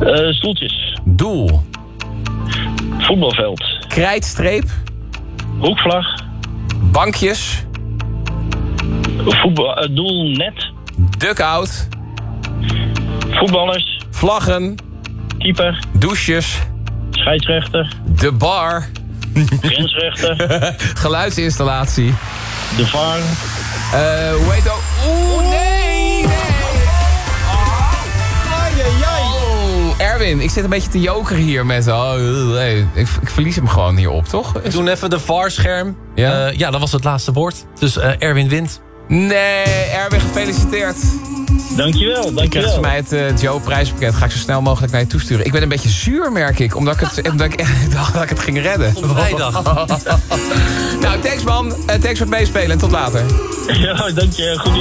Stoeltjes. Doel. Voetbalveld. Krijtstreep. Hoekvlag. Bankjes. Doel net. Dugout. Voetballers. Vlaggen. Keeper. Douches. Scheidsrechter. De bar. Grensrechter. Geluidsinstallatie. De VAR. Hoe heet dat? Oeh, nee! Oh, Erwin, ik zit een beetje te jokeren hier met... nee. Ik verlies hem gewoon hierop, toch? We doen even de VAR-scherm. Ja? Ja, dat was het laatste woord. Dus Erwin wint. Nee, Erwin, gefeliciteerd. Dankjewel. Je krijgt van mij het Joe prijspakket. Ga ik zo snel mogelijk naar je toesturen. Ik ben een beetje zuur, merk ik. Omdat ik echt dacht dat ik het ging redden. Op vrijdag. Nou, thanks man. Thanks voor het meespelen en tot later. Ja, dank je. Goed.